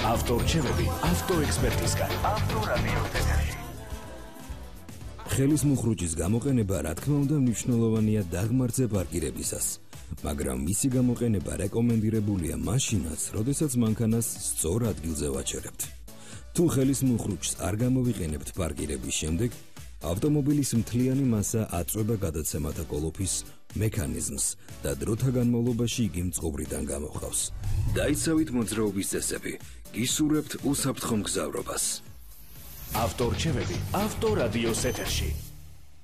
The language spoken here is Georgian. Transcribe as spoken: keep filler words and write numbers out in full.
ავტორჩევები ავტოექსპერტისგან. ავტორადიო ეთერში. ხელის მუხრუჭის გამოყენება რა თქმა უნდა მნიშვნელოვანია დაღმართზე პარკირებისას, მაგრამ მისი გამოყენება რეკომენდირებულია მაშინაც, როდესაც მანქანას სწორ ადგილზე ვაჩერებთ. თუ ხელის მუხრუჭს არ გამოვიყენებთ პარკირების შემდეგ, ავტომობილის მთლიანი მასა აწვება გადაცემათა კოლოფის მექანიზმს და დროთა განმავლობაში იგი მწყობრიდან გამოხავს. დაიცავით მოძრაობის წესები, გისურვებთ უსაფრთხო მგზავრობას. ავტორჩევები ავტორადიოს ეთერში.